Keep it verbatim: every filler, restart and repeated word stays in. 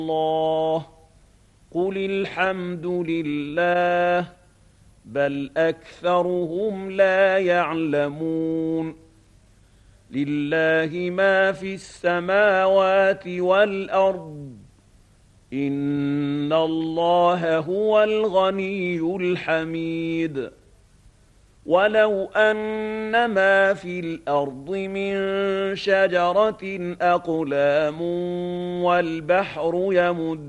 الله قل الحمد لله بل أكثرهم لا يعلمون لله ما في السماوات والأرض إن الله هو الغني الحميد ولو أن ما في الأرض من شجرة أقلام والبحر يمد